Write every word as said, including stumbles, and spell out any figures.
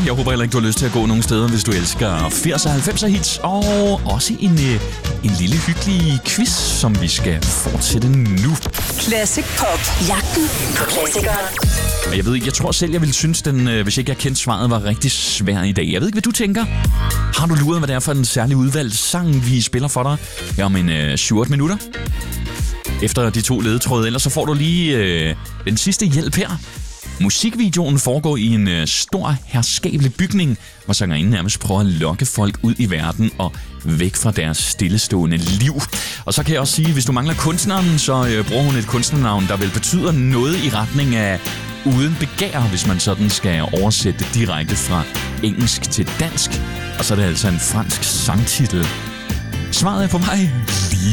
Jeg håber heller ikke, du har lyst til at gå nogen steder, hvis du elsker firs og halvfems hits. Og også en, øh, en lille hyggelig quiz, som vi skal fortsætte nu. Classic Pop. Jagten på klassikere. Og jeg ved ikke, jeg tror selv, jeg ville synes, den, øh, hvis ikke jeg kendte svaret, var rigtig svær i dag. Jeg ved ikke, hvad du tænker. Har du luret, hvad det er for en særlig udvalgt sang, vi spiller for dig her om en øh, syv otte minutter? Efter de to ledetråde, ellers så får du lige øh, den sidste hjælp her. Musikvideoen foregår i en øh, stor herskabelig bygning, hvor sangerinden nærmest prøver at lokke folk ud i verden og væk fra deres stillestående liv. Og så kan jeg også sige, hvis du mangler kunstneren, så øh, bruger hun et kunstnernavn, der vel betyder noget i retning af uden begær, hvis man sådan skal oversætte det direkte fra engelsk til dansk. Og så er det altså en fransk sangtitel. Svaret er på mig lige